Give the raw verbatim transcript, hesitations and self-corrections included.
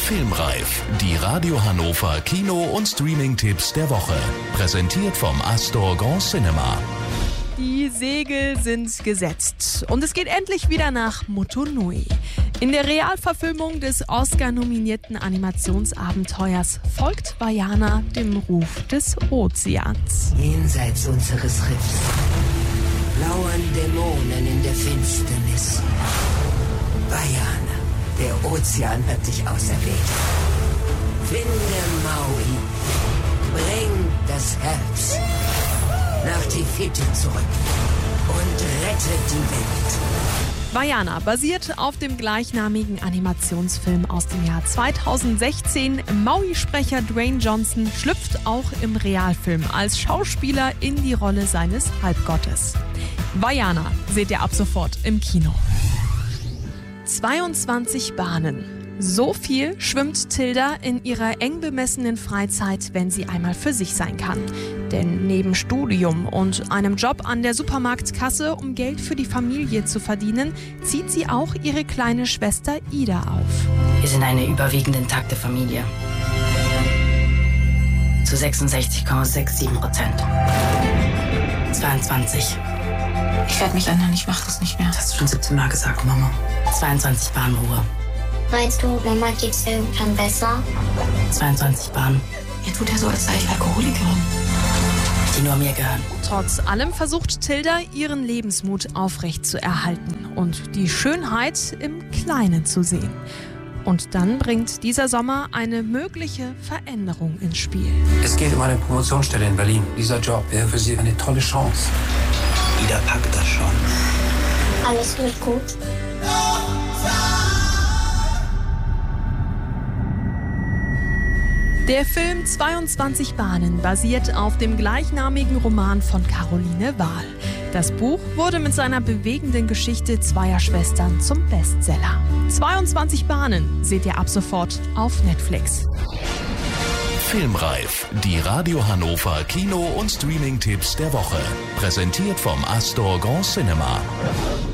Filmreif, die Radio Hannover Kino- und Streaming-Tipps der Woche. Präsentiert vom Astor Grand Cinema. Die Segel sind gesetzt und es geht endlich wieder nach Motunui. In der Realverfilmung des Oscar-nominierten Animationsabenteuers folgt Vaiana dem Ruf des Ozeans. Jenseits unseres Riffs lauern Dämonen in der Finsternis. Vaiana, der Ozean hat dich auserwählt. Finde Maui, bring das Herz nach Tifiti zurück und rette die Welt. Vaiana basiert auf dem gleichnamigen Animationsfilm aus dem Jahr zweitausendsechzehn. Maui-Sprecher Dwayne Johnson schlüpft auch im Realfilm als Schauspieler in die Rolle seines Halbgottes. Vaiana seht ihr ab sofort im Kino. zweiundzwanzig Bahnen. So viel schwimmt Tilda in ihrer eng bemessenen Freizeit, wenn sie einmal für sich sein kann. Denn neben Studium und einem Job an der Supermarktkasse, um Geld für die Familie zu verdienen, zieht sie auch ihre kleine Schwester Ida auf. Wir sind eine überwiegend intakte Familie. Zu sechsundsechzig Komma siebenundsechzig Prozent. zweiundzwanzig. Ich werde mich ändern, ich mache das nicht mehr. Das hast du schon siebzehn Mal gesagt, Mama. zweiundzwanzig Bahn Ruhe. Meinst du, Mama geht's irgendwann besser? zweiundzwanzig Bahn. Ihr tut ja so, als sei ich Alkoholikerin. Die nur mir gehören. Trotz allem versucht Tilda, ihren Lebensmut aufrechtzuerhalten und die Schönheit im Kleinen zu sehen. Und dann bringt dieser Sommer eine mögliche Veränderung ins Spiel. Es geht um eine Promotionsstelle in Berlin. Dieser Job wäre für Sie eine tolle Chance. Ida packt das schon. Alles wird gut. Der Film zweiundzwanzig Bahnen basiert auf dem gleichnamigen Roman von Caroline Wahl. Das Buch wurde mit seiner bewegenden Geschichte zweier Schwestern zum Bestseller. zweiundzwanzig Bahnen seht ihr ab sofort auf Netflix. Filmreif, die Radio Hannover Kino- und Streaming-Tipps der Woche. Präsentiert vom Astor Grand Cinema.